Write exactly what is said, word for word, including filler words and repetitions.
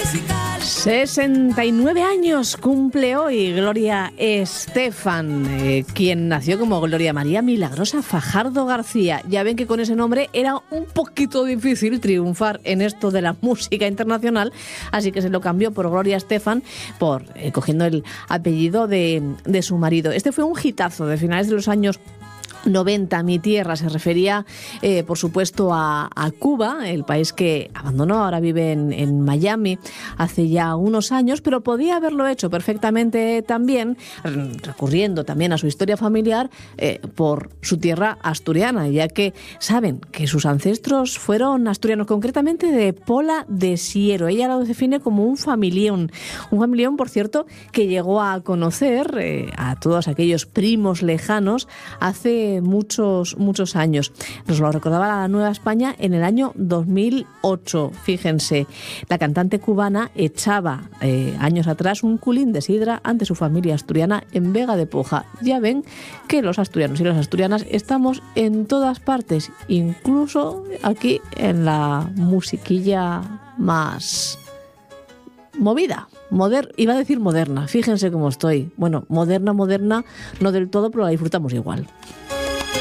sesenta y nueve años cumple hoy Gloria Estefan, eh, quien nació como Gloria María Milagrosa Fajardo García. Ya ven que con ese nombre era un poquito difícil triunfar en esto de la música internacional, así que se lo cambió por Gloria Estefan, por eh, cogiendo el apellido de, de su marido. Este fue un hitazo de finales de los años noventa, Mi Tierra. Se refería, eh, por supuesto, a, a Cuba, el país que abandonó, ahora vive en, en Miami hace ya unos años, pero podía haberlo hecho perfectamente también, recurriendo también a su historia familiar, eh, por su tierra asturiana, ya que saben que sus ancestros fueron asturianos, concretamente de Pola de Siero. Ella lo define como un familión, un familión, por cierto, que llegó a conocer eh, a todos aquellos primos lejanos hace muchos, muchos años. Nos lo recordaba la Nueva España en el año dos mil ocho. Fíjense, la cantante cubana echaba eh, años atrás un culín de sidra ante su familia asturiana en Vega de Poja. Ya ven que los asturianos y las asturianas estamos en todas partes, incluso aquí en la musiquilla más movida. Moder, iba a decir moderna, fíjense cómo estoy. Bueno, moderna, moderna, no del todo, pero la disfrutamos igual.